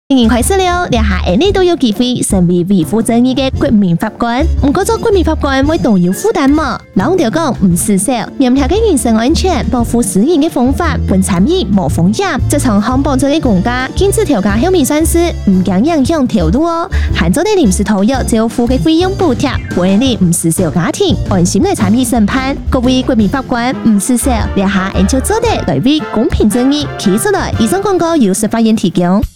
已經開始了，下你都有機會成為維護正義嘅國民法官。唔過做國民法官會都有負擔嘛？老條講唔施捨，嚴格嘅人身安全、保護私隱嘅方法，本參與無風險。這場漢保這個國家禁止調價後面算是唔驚影響條路哦。限咗啲臨時投入就付嘅費用補貼，為你唔施捨家庭安心嚟參與審判。各位國民法官唔施捨，下就做得來為公平正義企出來。以上廣告由司法院提供。